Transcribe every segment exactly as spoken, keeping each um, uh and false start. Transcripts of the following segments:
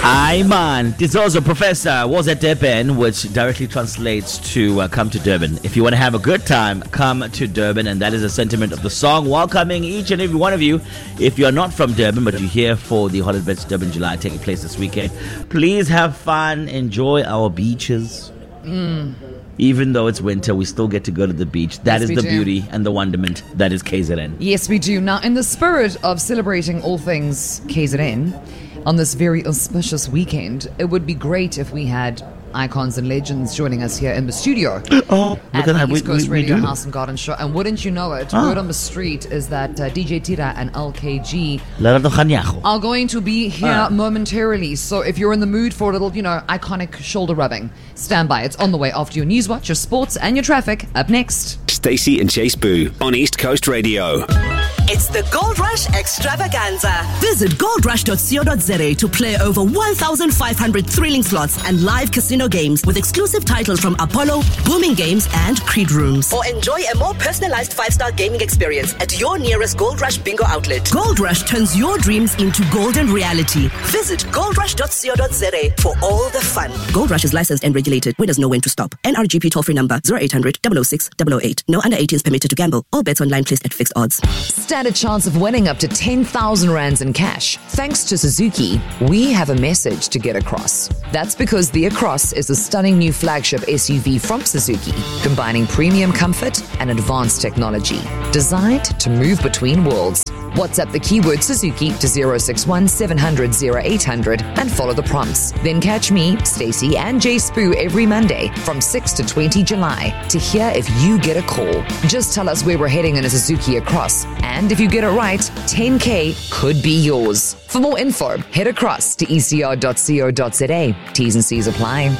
Aye man, this is also Professor was at Durban, which directly translates to uh, come to Durban. If you want to have a good time, come to Durban, and that is the sentiment of the song, welcoming each and every one of you. If you're not from Durban, but you're here for the Hollywood Durban July taking place this weekend, please have fun, enjoy our beaches. Mm. Even though it's winter, we still get to go to the beach. That Yes, is we the do. beauty and the wonderment that is K Z N. Yes, we do. Now, in the spirit of celebrating all things K Z N, on this very auspicious weekend, it would be great if we had icons and legends joining us here in the studio. Oh, at look at that. the We, East Coast we, we Radio do. House and Garden Show. And wouldn't you know it, Ah. word on the street is that uh, D J Tira and L K G Lerdo Khanyago. are going to be here Ah. momentarily. So if you're in the mood for a little, you know, iconic shoulder rubbing, stand by. It's on the way after your news watch, your sports, and your traffic. Up next. Stacey and Chase Boo on East Coast Radio. It's the Gold Rush Extravaganza. Visit gold rush dot co dot za to play over one thousand five hundred thrilling slots and live casino games with exclusive titles from Apollo, Booming Games, and Creed Rooms. Or enjoy a more personalized five-star gaming experience at your nearest Gold Rush bingo outlet. Gold Rush turns your dreams into golden reality. Visit gold rush dot co dot za for all the fun. Gold Rush is licensed and regulated. Winners know when to stop. N R G P toll-free number zero eight hundred, double oh six, double oh eight. No under eighteens permitted to gamble. All bets online placed at fixed odds. Stand a chance of winning up to ten thousand rands in cash. Thanks to Suzuki, we have a message to get across. That's because the Across is a stunning new flagship S U V from Suzuki, combining premium comfort and advanced technology, designed to move between worlds. WhatsApp the keyword Suzuki to zero six one seven hundred oh eight hundred and follow the prompts. Then catch me, Stacey, and Jay Spoo every Monday from six to twenty July to hear if you get a call. Just tell us where we're heading in a Suzuki Across, and if you get it right, ten K could be yours. For more info, head across to e c r dot co dot za. T's and C's apply.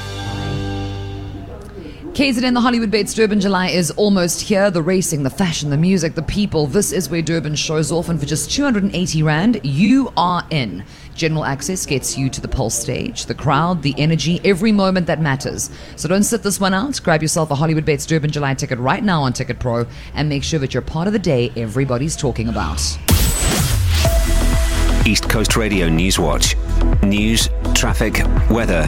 K Z N, the Hollywood Bates Durban July is almost here. The racing, the fashion, the music, the people. This is where Durban shows off, and for just two hundred eighty rand, you are in. General access gets you to the Pulse stage, the crowd, the energy, every moment that matters. So don't sit this one out. Grab yourself a Hollywood Bates Durban July ticket right now on Ticket Pro and make sure that you're part of the day everybody's talking about. East Coast Radio News Watch. News, traffic, weather.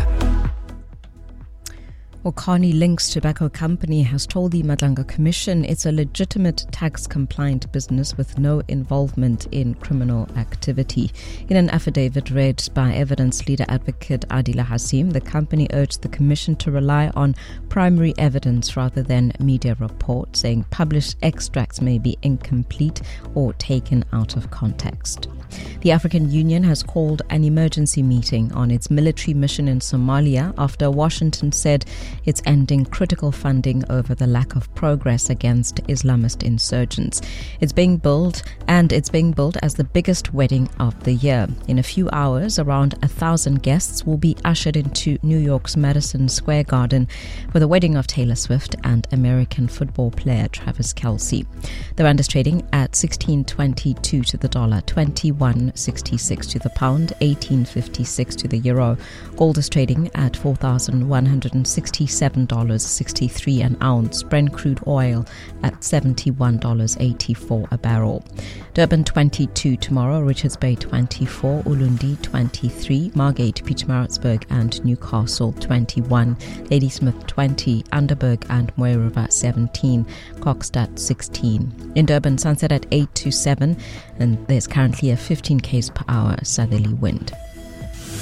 Okani Links Tobacco Company has told the Madlanga Commission it's a legitimate tax-compliant business with no involvement in criminal activity. In an affidavit read by evidence leader advocate Adila Hasim, the company urged the Commission to rely on primary evidence rather than media reports, saying published extracts may be incomplete or taken out of context. The African Union has called an emergency meeting on its military mission in Somalia after Washington said it's ending critical funding over the lack of progress against Islamist insurgents. It's being billed and it's being billed as the biggest wedding of the year. In a few hours, around a thousand guests will be ushered into New York's Madison Square Garden for the wedding of Taylor Swift and American football player Travis Kelce. The rand is trading at sixteen twenty-two to the dollar, twenty-one sixty-six to the pound, eighteen fifty-six to the euro. Gold is trading at four thousand one hundred sixty-seven dollars and sixty-three cents an ounce. Brent crude oil at seventy-one dollars and eighty-four cents a barrel. Durban twenty-two tomorrow, Richards Bay twenty-four, Ulundi twenty-three, Margate, Pietermaritzburg and Newcastle twenty-one, Ladysmith twenty, Underberg and Moy River seventeen, Kokstad sixteen. In Durban, sunset at eight to seven, and there's currently a fifteen k's per hour southerly wind.